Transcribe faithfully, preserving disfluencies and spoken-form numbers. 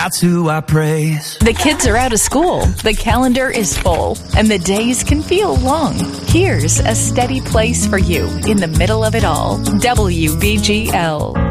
That's who I praise. The kids are out of school, the calendar is full, and the days can feel long. Here's a steady place for you in the middle of it all. W B G L.